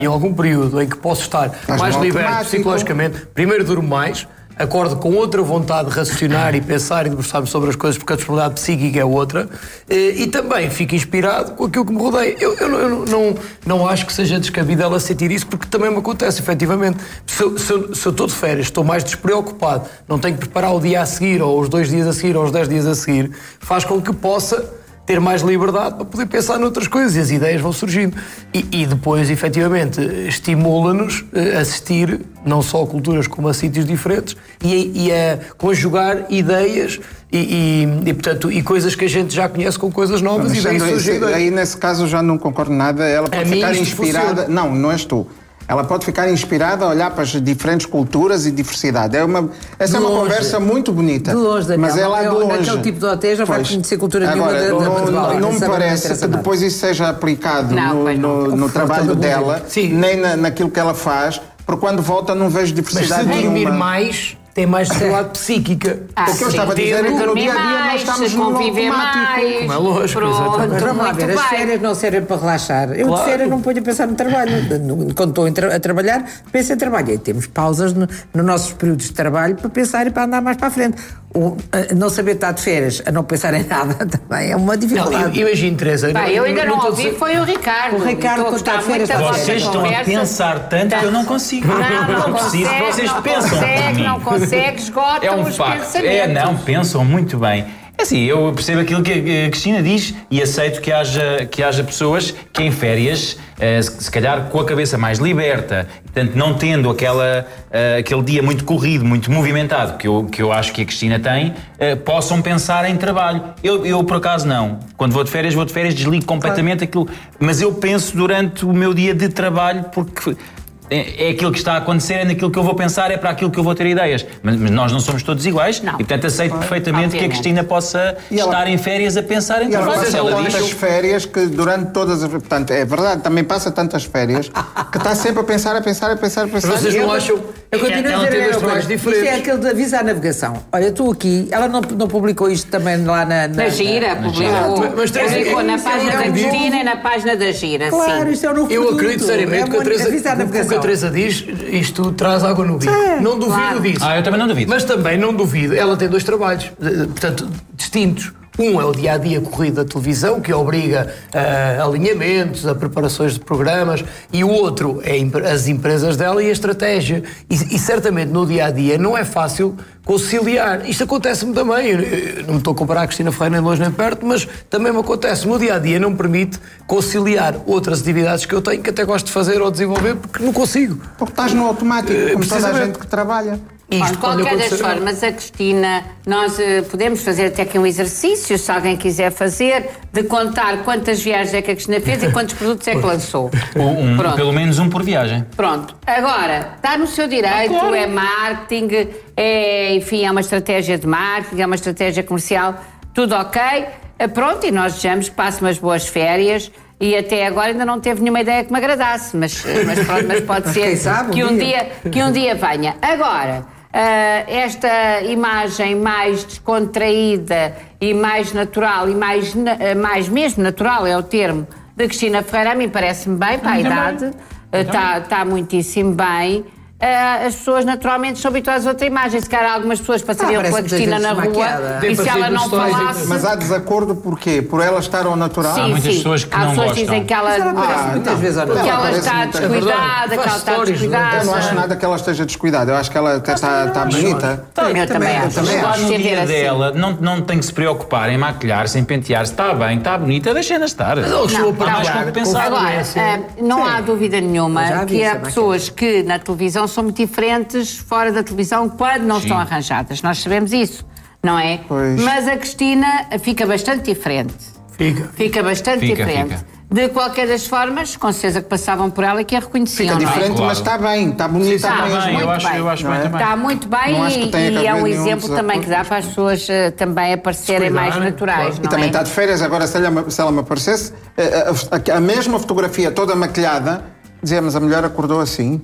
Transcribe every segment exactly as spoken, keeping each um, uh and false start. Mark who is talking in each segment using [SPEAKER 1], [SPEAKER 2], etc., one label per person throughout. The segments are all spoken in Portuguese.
[SPEAKER 1] em algum período em que posso estar
[SPEAKER 2] Mas
[SPEAKER 1] mais
[SPEAKER 2] no
[SPEAKER 1] liberto
[SPEAKER 2] automático.
[SPEAKER 1] psicologicamente, primeiro durmo mais, acordo com outra vontade de raciocinar e pensar e debruçar-me sobre as coisas, porque a disponibilidade psíquica é outra, e, e também fico inspirado com aquilo que me rodeia. Eu, eu, eu não, não, não acho que seja descabido ela sentir isso, porque também me acontece, efetivamente. Se eu, se, eu, se eu estou de férias, estou mais despreocupado, não tenho que preparar o dia a seguir, ou os dois dias a seguir, ou os dez dias a seguir, faz com que possa ter mais liberdade para poder pensar noutras coisas e as ideias vão surgindo. E, e depois, efetivamente, estimula-nos a assistir não só a culturas como a sítios diferentes e a, e a conjugar ideias e, e, e, portanto, e coisas que a gente já conhece com coisas novas.
[SPEAKER 2] Mas,
[SPEAKER 1] e daí surge
[SPEAKER 2] aí, aí, nesse caso, eu já não concordo nada. Ela pode
[SPEAKER 1] a
[SPEAKER 2] ficar
[SPEAKER 1] mim
[SPEAKER 2] inspirada...
[SPEAKER 1] funciona.
[SPEAKER 2] Não, não és tu. Ela pode ficar inspirada a olhar para as diferentes culturas e diversidade. É uma, essa
[SPEAKER 3] De
[SPEAKER 2] é uma
[SPEAKER 3] longe.
[SPEAKER 2] conversa muito bonita.
[SPEAKER 3] De longe, Daniel.
[SPEAKER 2] Mas é lá de
[SPEAKER 3] Eu,
[SPEAKER 2] longe.
[SPEAKER 3] naquele tipo de hotel já vai
[SPEAKER 2] Pois.
[SPEAKER 3] conhecer cultura
[SPEAKER 2] Agora,
[SPEAKER 3] nenhuma da, da
[SPEAKER 2] não,
[SPEAKER 3] Portugal.
[SPEAKER 2] não, não me
[SPEAKER 3] Sabe,
[SPEAKER 2] parece
[SPEAKER 3] interessa
[SPEAKER 2] que
[SPEAKER 3] nada.
[SPEAKER 2] depois isso seja aplicado
[SPEAKER 4] Não,
[SPEAKER 2] no,
[SPEAKER 4] pois não.
[SPEAKER 2] no, no
[SPEAKER 3] Falta
[SPEAKER 2] trabalho
[SPEAKER 3] de
[SPEAKER 2] dela,
[SPEAKER 1] Sim.
[SPEAKER 2] nem na, naquilo que ela faz, porque quando volta não vejo
[SPEAKER 1] Mas se
[SPEAKER 2] diversidade
[SPEAKER 1] dormir
[SPEAKER 2] nenhuma.
[SPEAKER 1] mais, tem mais dificuldade psíquica.
[SPEAKER 4] Ah,
[SPEAKER 2] O que eu
[SPEAKER 4] sim.
[SPEAKER 2] estava a dizer é que no
[SPEAKER 4] Dormir
[SPEAKER 2] dia a dia nós
[SPEAKER 4] mais,
[SPEAKER 2] estamos no
[SPEAKER 4] conviver
[SPEAKER 2] automático.
[SPEAKER 4] mais.
[SPEAKER 1] Como é lógico,
[SPEAKER 4] Pronto,
[SPEAKER 1] exatamente.
[SPEAKER 3] Mas vamos lá ver,
[SPEAKER 4] muito
[SPEAKER 3] as
[SPEAKER 4] bem.
[SPEAKER 3] férias não servem para relaxar. Eu
[SPEAKER 1] Claro.
[SPEAKER 3] de férias não ponho a pensar no trabalho. Quando estou em tra- a trabalhar, penso em trabalho. E temos pausas no, nos nossos períodos de trabalho para pensar e para andar mais para a frente. O, a não saber estar de férias, a não pensar em nada, também é uma
[SPEAKER 1] Não,
[SPEAKER 3] dificuldade.
[SPEAKER 1] imagino, Teresa.
[SPEAKER 4] Bem, eu ainda não,
[SPEAKER 1] estou a
[SPEAKER 4] ouvi,
[SPEAKER 1] dizer-
[SPEAKER 4] foi o Ricardo.
[SPEAKER 3] O Ricardo,
[SPEAKER 4] Estou a
[SPEAKER 3] quando está
[SPEAKER 4] gostar
[SPEAKER 3] de férias,
[SPEAKER 4] muito da
[SPEAKER 3] está de
[SPEAKER 4] vossa
[SPEAKER 5] Vocês estão a
[SPEAKER 4] conversa.
[SPEAKER 5] pensar tanto que eu não consigo.
[SPEAKER 4] Não, não,
[SPEAKER 5] Eu preciso que
[SPEAKER 4] consegue,
[SPEAKER 5] vocês
[SPEAKER 4] não
[SPEAKER 5] pensam por
[SPEAKER 4] consegue,
[SPEAKER 5] mim.
[SPEAKER 4] não consegue, esgotam
[SPEAKER 5] É um
[SPEAKER 4] os
[SPEAKER 5] facto.
[SPEAKER 4] pensamentos.
[SPEAKER 5] É, não, pensam muito bem. É assim, eu percebo aquilo que a Cristina diz e aceito que haja, que haja pessoas que em férias, eh, se se calhar com a cabeça mais liberta, portanto não tendo aquela, eh, aquele dia muito corrido, muito movimentado, que eu, que eu acho que a Cristina tem, eh, possam pensar em trabalho. Eu, eu, por acaso, não. Quando vou de férias, vou de férias, desligo completamente aquilo. Mas eu penso durante o meu dia de trabalho, porque é, é aquilo que está a acontecer, é naquilo que eu vou pensar, é para aquilo que eu vou ter ideias. Mas, mas nós não somos todos iguais.
[SPEAKER 4] Não.
[SPEAKER 5] E, portanto, aceito perfeitamente
[SPEAKER 4] Obviamente.
[SPEAKER 5] que a Cristina possa
[SPEAKER 2] E ela-
[SPEAKER 5] estar em férias a pensar em
[SPEAKER 2] E ela
[SPEAKER 5] trabalho.
[SPEAKER 2] passa
[SPEAKER 5] Ela
[SPEAKER 2] tantas
[SPEAKER 5] diz-
[SPEAKER 2] férias que durante todas as... Portanto, é verdade, também passa tantas férias que está sempre a pensar, a pensar, a pensar, a pensar.
[SPEAKER 1] Vocês não
[SPEAKER 2] E-
[SPEAKER 1] acham
[SPEAKER 3] Eu continuo
[SPEAKER 1] que
[SPEAKER 3] a
[SPEAKER 1] ela
[SPEAKER 3] dizer
[SPEAKER 1] tem
[SPEAKER 3] a
[SPEAKER 1] dois
[SPEAKER 3] mesma
[SPEAKER 1] trabalhos
[SPEAKER 3] coisa.
[SPEAKER 1] diferentes?
[SPEAKER 3] Isto é aquele de aviso à navegação. Olha, estou aqui, ela não, não publicou isto também lá na...
[SPEAKER 4] Na gira, publicou.
[SPEAKER 1] Mas- mas tem-
[SPEAKER 4] Publicou na
[SPEAKER 1] isso é
[SPEAKER 4] página
[SPEAKER 1] um
[SPEAKER 4] da
[SPEAKER 1] novo.
[SPEAKER 4] Cristina e na página da gira,
[SPEAKER 3] Claro,
[SPEAKER 4] sim.
[SPEAKER 3] isto é o novo
[SPEAKER 1] Eu
[SPEAKER 3] produto.
[SPEAKER 1] acredito seriamente
[SPEAKER 3] é
[SPEAKER 1] que a Teresa,
[SPEAKER 3] aviso à
[SPEAKER 1] o que a
[SPEAKER 3] navegação.
[SPEAKER 1] Teresa diz, isto traz água no vinho. Não duvido
[SPEAKER 4] claro.
[SPEAKER 1] disso.
[SPEAKER 5] Ah, eu também não duvido.
[SPEAKER 1] Mas também não duvido, ela tem dois trabalhos, eh, portanto, distintos. Um é o dia-a-dia corrido da televisão, que obriga a alinhamentos, a preparações de programas, e o outro é empre- as empresas dela e a estratégia. E, e certamente no dia-a-dia não é fácil conciliar. Isto acontece-me também. Eu, eu não me estou a comparar a Cristina Ferreira nem longe nem perto, mas também me acontece. No dia-a-dia não me permite conciliar outras atividades que eu tenho, que até gosto de fazer ou desenvolver, porque não consigo.
[SPEAKER 2] Porque estás no automático, como toda a
[SPEAKER 1] precisamente.
[SPEAKER 2] gente que trabalha.
[SPEAKER 4] Olha,
[SPEAKER 1] Isto
[SPEAKER 4] de
[SPEAKER 1] quando
[SPEAKER 4] qualquer das
[SPEAKER 1] acontecer-
[SPEAKER 4] formas, a Cristina, nós eh, podemos fazer até aqui um exercício, se alguém quiser fazer, de contar quantas viagens é que a Cristina fez e quantos produtos é que lançou.
[SPEAKER 5] Um-
[SPEAKER 4] Pronto.
[SPEAKER 5] pelo menos um por viagem.
[SPEAKER 4] Pronto. Agora, está no seu direito, é marketing, é, enfim, é uma estratégia de marketing, é uma estratégia comercial, tudo ok. Eh, Pronto, e nós desejamos que passe umas boas férias. E até agora ainda não teve nenhuma ideia que me agradasse, mas, mas, pronto, mas pode
[SPEAKER 3] Mas
[SPEAKER 4] ser
[SPEAKER 3] quem sabe um
[SPEAKER 4] que, um
[SPEAKER 3] dia.
[SPEAKER 4] dia, que um dia venha. Agora, ah, esta imagem mais descontraída e mais natural, e mais, na- ah, mais mesmo natural é o termo, da Cristina Ferreira, a mim parece-me bem, para a idade, está está muitíssimo bem. Ah, as pessoas naturalmente são habituadas a outra imagem. Se calhar algumas pessoas passariam
[SPEAKER 3] Ah,
[SPEAKER 4] pela
[SPEAKER 3] parece
[SPEAKER 4] Cristina
[SPEAKER 3] muitas
[SPEAKER 4] na
[SPEAKER 3] vezes
[SPEAKER 4] rua
[SPEAKER 3] maquiada.
[SPEAKER 4] e se ela não
[SPEAKER 1] Tem
[SPEAKER 4] falasse...
[SPEAKER 2] Mas há desacordo porquê? Por ela estar ao natural?
[SPEAKER 4] Sim,
[SPEAKER 5] muitas
[SPEAKER 4] sim.
[SPEAKER 5] pessoas que
[SPEAKER 4] Há
[SPEAKER 5] não
[SPEAKER 4] pessoas que
[SPEAKER 5] gostam.
[SPEAKER 4] dizem que ela,
[SPEAKER 3] Mas ela parece muitas vezes ao
[SPEAKER 4] que
[SPEAKER 3] natural.
[SPEAKER 4] ela
[SPEAKER 2] parece
[SPEAKER 4] está
[SPEAKER 2] muito- é
[SPEAKER 4] descuidada,
[SPEAKER 1] verdade.
[SPEAKER 4] que ela
[SPEAKER 1] Faz
[SPEAKER 4] está
[SPEAKER 1] stories,
[SPEAKER 4] descuidada.
[SPEAKER 2] Eu não acho nada que ela esteja descuidada. Eu acho que ela até está, está bonita.
[SPEAKER 4] Eu também acho.
[SPEAKER 2] também
[SPEAKER 4] Eu
[SPEAKER 5] Lá
[SPEAKER 4] gosto
[SPEAKER 5] no
[SPEAKER 4] de ver
[SPEAKER 5] dia
[SPEAKER 4] assim.
[SPEAKER 5] dela, não, não tem que se preocupar em maquilhar-se, em pentear-se. Está bem, está bonita, deixem-la estar.
[SPEAKER 1] Mas ela
[SPEAKER 4] Não,
[SPEAKER 1] chegou a
[SPEAKER 4] tá
[SPEAKER 5] mais
[SPEAKER 1] partilhar
[SPEAKER 5] com o que
[SPEAKER 1] com
[SPEAKER 5] pensar.
[SPEAKER 4] Agora,
[SPEAKER 1] frequência.
[SPEAKER 4] ah, não há dúvida nenhuma
[SPEAKER 3] Já vi
[SPEAKER 4] que
[SPEAKER 3] essa
[SPEAKER 4] há
[SPEAKER 3] máquina.
[SPEAKER 4] pessoas que na televisão são muito diferentes fora da televisão quando não
[SPEAKER 5] Sim.
[SPEAKER 4] estão arranjadas. Nós sabemos isso, não é?
[SPEAKER 2] Pois.
[SPEAKER 4] Mas a Cristina fica bastante diferente.
[SPEAKER 1] Fica.
[SPEAKER 4] Fica bastante
[SPEAKER 5] Fica,
[SPEAKER 4] diferente.
[SPEAKER 5] fica.
[SPEAKER 4] De qualquer das formas, com certeza que passavam por ela e que a reconheciam.
[SPEAKER 2] Fica
[SPEAKER 4] não é?
[SPEAKER 2] diferente,
[SPEAKER 5] claro.
[SPEAKER 2] mas está bem, está bonita
[SPEAKER 4] Está
[SPEAKER 2] mesmo.
[SPEAKER 5] bem, eu
[SPEAKER 4] muito
[SPEAKER 5] acho,
[SPEAKER 4] bem.
[SPEAKER 5] eu acho
[SPEAKER 2] Não
[SPEAKER 5] bem
[SPEAKER 2] é?
[SPEAKER 5] também.
[SPEAKER 4] Está muito bem
[SPEAKER 2] Não acho que
[SPEAKER 4] e,
[SPEAKER 2] tenha que
[SPEAKER 4] e é um
[SPEAKER 2] haver nenhum
[SPEAKER 4] exemplo também que dá para as pessoas eh, também aparecerem mais
[SPEAKER 1] Descuidarem,
[SPEAKER 4] naturais.
[SPEAKER 1] claro.
[SPEAKER 4] Não
[SPEAKER 2] E também
[SPEAKER 4] é?
[SPEAKER 2] está de férias, agora se ela, se ela me aparecesse, a, a- a mesma fotografia toda maquilhada, dizíamos, a mulher acordou assim.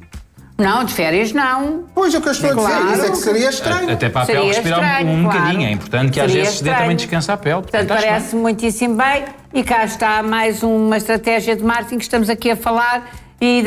[SPEAKER 4] Não, de férias não.
[SPEAKER 2] Pois é o que eu estou a dizer,
[SPEAKER 4] Claro.
[SPEAKER 2] isso é que seria estranho.
[SPEAKER 5] Até para a pele
[SPEAKER 4] Seria
[SPEAKER 5] respirar um-
[SPEAKER 4] estranho,
[SPEAKER 5] um
[SPEAKER 4] claro.
[SPEAKER 5] bocadinho. É importante que às
[SPEAKER 4] Seria
[SPEAKER 5] vezes se dê
[SPEAKER 4] estranho.
[SPEAKER 5] também descanso à pele.
[SPEAKER 4] Portanto,
[SPEAKER 5] acho
[SPEAKER 4] parece muitíssimo bem e cá está mais uma estratégia de marketing que estamos aqui a falar e